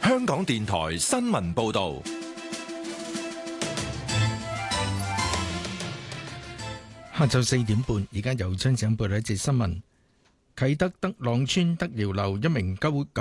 香港電台新聞報道。 下晝4點半，而家由張景報道一節新聞。啟德德朗村德瑤樓一名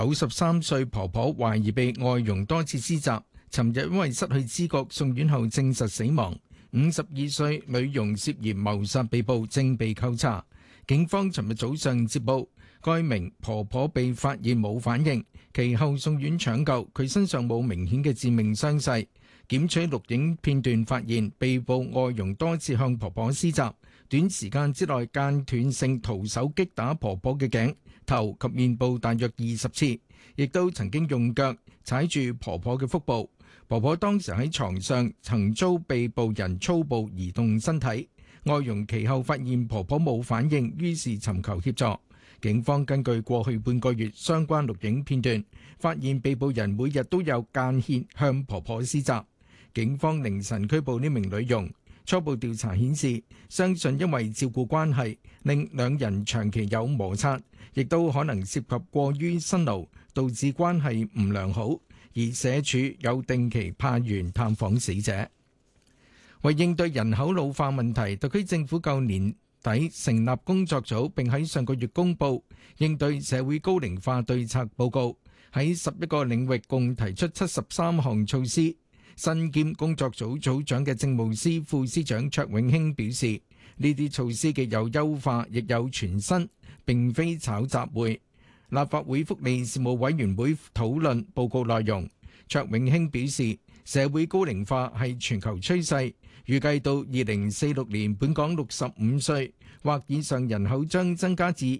93歲婆婆懷疑被外傭多次施襲，尋日因為失去知覺送院後證實死亡。52歲女傭涉嫌謀殺被捕，正被扣查。警方尋日早上接報，該名婆婆被發現冇反應，其後送院搶救，佢身上冇明顯嘅致命傷勢。檢取錄影片段發現，被捕外傭多次向婆婆施襲，短時間之內間斷性徒手擊打婆婆嘅頸、頭及面部大約20次，亦都曾經用腳踩住婆婆嘅腹部。婆婆當時喺床上，曾遭被捕人粗暴移動身體。外傭其後發現婆婆冇反應，於是尋求協助。警方根據過去半個月相關錄影片段，發現被捕人每日都有間歇向婆婆施襲。警方凌晨拘捕呢名女傭。初步調查顯示，相信因為照顧關係，令兩人長期有摩擦，亦都可能涉及過於辛勞，導致關係唔良好。而社署有定期派員探訪死者。為應對人口老化問題，特區政府舊年底成立工作組，並喺上個月公布應對社會高齡化對策報告，喺11個領域共提出73項措施。身兼工作組組長嘅政務司副司長卓永興表示，呢啲措施既有優化，亦有全新，並非炒雜會。立法會福利事務委員會討論報告內容。卓永興表示，社會高齡化係全球趨勢，預計到2046年，本港65歲或以上人口將增加至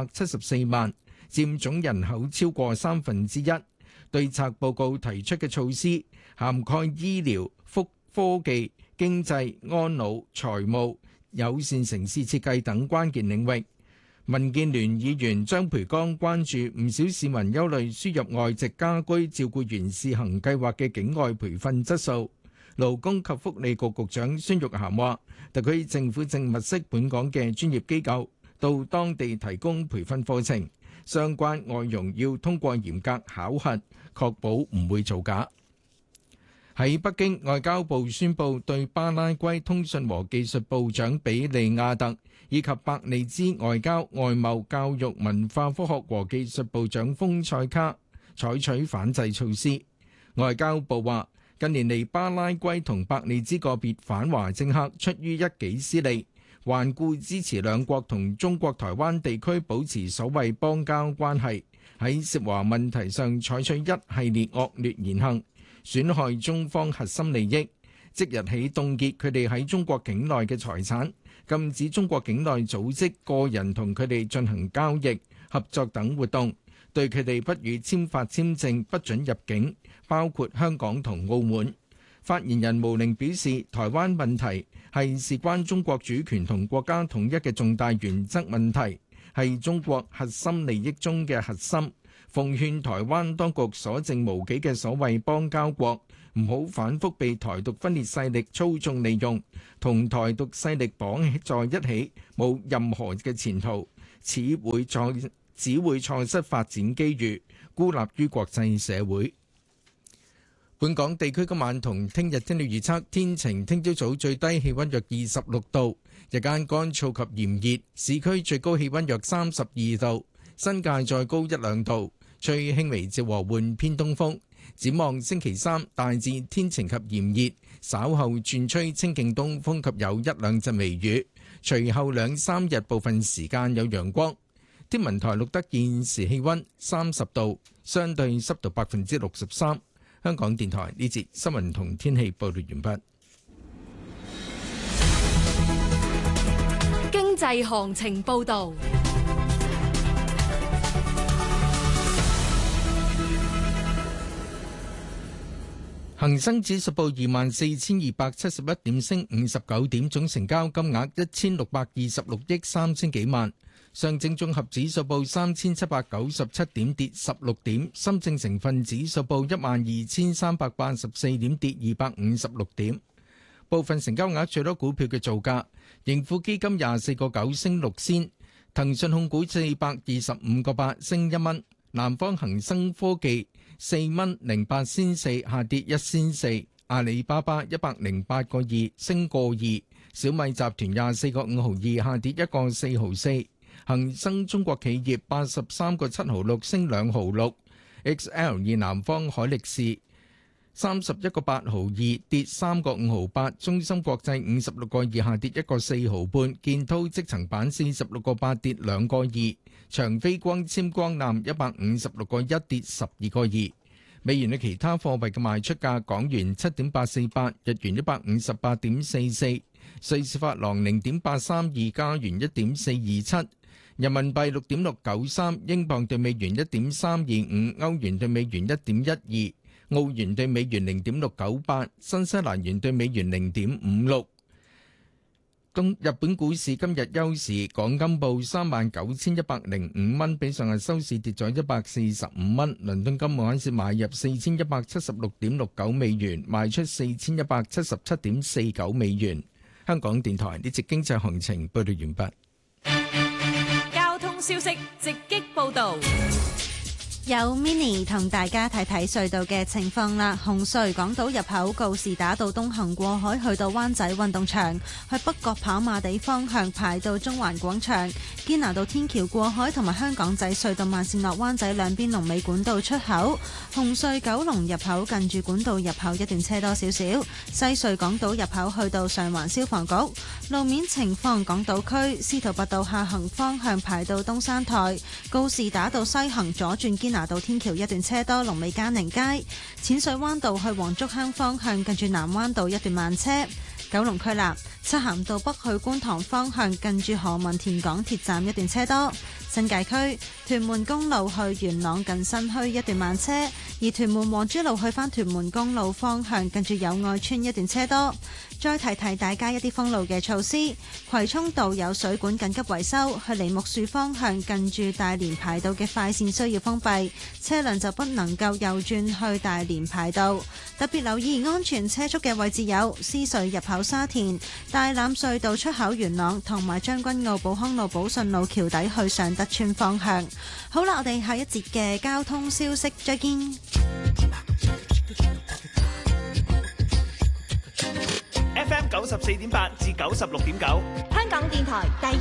274萬，佔總人口超過1/3。對策報告提出嘅措施涵蓋醫療、科技、經濟、安老、財務、友善城市設計等關鍵領域。民建聯議員張培剛關注唔少市民憂慮輸入外籍家居照顧員試行計劃嘅境外培訓質素。勞工及福利局局長孫玉菡話，特區政府正物色本港嘅專業機構到當地提供培訓課程，相關外傭要通過嚴格考核，確保唔會造假。喺北京，外交部宣布對巴拉圭通訊和技術部長比利亞特以及伯利茲外交、外貿、教育、文化、科學和技術部長豐塞卡採取反制措施。外交部話，近年嚟巴拉圭同伯利茲個別反華政客出於一己私利，頑固支持兩國同中國台灣地區保持所謂邦交關係，喺涉華問題上採取一系列惡劣言行，損害中方核心利益。即日起凍結佢哋喺中國境內嘅財產，禁止中國境內組織、個人同佢哋進行交易、合作等活動，對佢哋不予簽發簽證，不准入境，包括香港同澳門。發言人毛寧表示，台灣問題係事關中國主權同國家統一嘅重大原則問題，係中國核心利益中嘅核心。奉勸台灣當局所剩無幾嘅所謂邦交國，唔好反覆被台獨分裂勢力操縱利用，同台獨勢力綁在一起，冇任何嘅前途，只會錯失發展機遇，孤立於國際社會。本港地區今晚同聽日天氣預測，天晴，聽朝早最低氣溫約26度，日間乾燥及炎熱，市區最高氣溫約32度，新界再高1-2度，吹輕微至和緩偏東風。展望星期三大致天晴及炎熱，稍後轉吹清勁東風及有1-2陣微雨，隨後2-3日部分時間有陽光。天文台錄得現時氣溫30度，相對濕度63%。香港電台呢節新聞同天氣報道完畢。 經濟行情報道。 恒生指數報24,271點，升59點，總成交金額1626億3千幾萬。上證綜合指數報3797點，跌16點。深證成分指數報12384點，跌256點。部分成交額最多股票嘅造價：盈富基金24個9升6仙，騰訊控股425個8升1蚊， 南方恒生科技4蚊08仙四下跌1仙4，阿里巴巴108個2升個2，小米集團24個5毫2下跌1個4毫4，恒生中國企業83個7毫6升2毫6。XL 南方海力士31個8毫2跌3個5毫8，中芯國際56個2下跌1個4毫半，建滔積層板46個8跌2個2，長飛光纖光纜156個1跌12個2。美元嘅其他貨幣嘅賣出價：港元7.848，日元158.44，瑞士法郎0.832，加元1.427。人民幣6.693，英鎊對美元1.325，歐元對美元1.12，澳元對美元0.698，新西蘭元對美元0.56。日本股市今日休市，港金報39,105蚊，比上日收市跌咗145蚊。倫敦金每盎司買入4,176.69美元，賣出4,177.49美元。香港電台呢節經濟行情報道完畢。 消息直擊報導， 有 Mini 同大家睇睇隧道嘅情況啦。紅隧港島入口告士打道東行過海去到灣仔運動場，去北角跑馬地方向排到中環廣場。堅拿道天橋過海同埋香港仔隧道慢線落灣仔兩邊龍尾管道出口。紅隧九龍入口近住管道入口一段車多少少。西隧港島入口去到上環消防局。路面情況，港島區司徒拔道下行方向排到東山台，告士打道西行左轉堅拿道天橋一段車多，龍尾嘉寧街。淺水灣道去黃竹坑方向近住南灣道一段慢車。九龍區啦，漆咸道北去觀塘方向近住何文田港鐵站一段車多。新界區屯門公路去元朗近新墟一段慢車，而屯門黃珠路去返屯門公路方向近住友愛村一段車多。再提提大家一啲封路嘅措施，葵涌道有水管緊急維修，去梨木樹方向近住大連排道嘅快線需要封閉，車輛就不能夠右轉去大連排道。特別留意安全車速嘅位置有獅隧入口沙田、大欖隧道出口元朗同埋將軍澳寶康路寶順路橋底去尚德村方向。好啦，我哋下一節嘅交通消息再見。 FM 94.8至96.9， 香港電台第